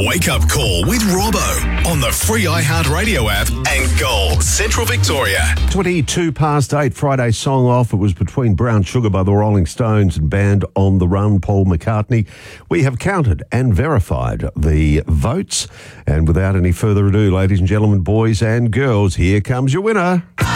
Wake Up Call with Robbo on the free iHeartRadio app and Gold Central Victoria. 8:22, Friday song off. It was Between Brown Sugar by the Rolling Stones and Band on the Run, Paul McCartney. We have counted and verified the votes. And without any further ado, ladies and gentlemen, boys and girls, here comes your winner.